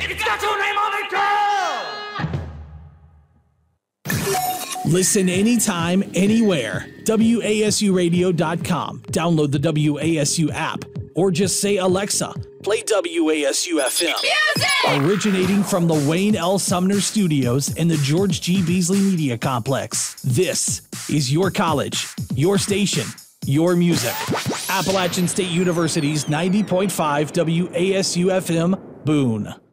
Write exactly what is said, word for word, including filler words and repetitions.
It's got your name on it, girl! Listen anytime, anywhere. W A S U radio dot com. Download the W A S U app. Or just say, Alexa, play W A S U F M. Music! Originating from the Wayne L. Sumner Studios in the George G. Beasley Media Complex. This is your college, your station, your music. Appalachian State University's ninety point five W A S U F M, Boone.